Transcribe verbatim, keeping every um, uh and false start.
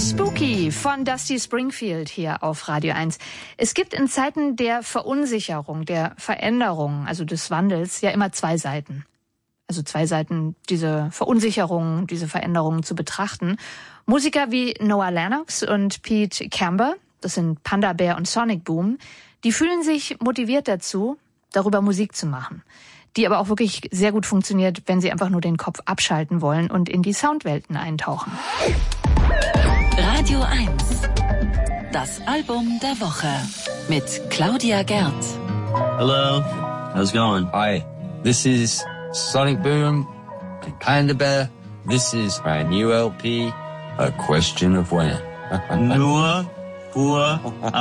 Spooky von Dusty Springfield hier auf Radio eins. Es gibt in Zeiten der Verunsicherung, der Veränderung, also des Wandels, ja immer zwei Seiten. Also zwei Seiten, diese Verunsicherung, diese Veränderungen zu betrachten. Musiker wie Noah Lennox und Pete Camber, das sind Panda Bear und Sonic Boom, die fühlen sich motiviert dazu, darüber Musik zu machen. Die aber auch wirklich sehr gut funktioniert, wenn sie einfach nur den Kopf abschalten wollen und in die Soundwelten eintauchen. Radio eins. Das Album der Woche mit Claudia Gerd. Hello, how's it going? Hi, this is Sonic Boom and Panda Bear. This is my new L P, A Question of When. Nur, Pur,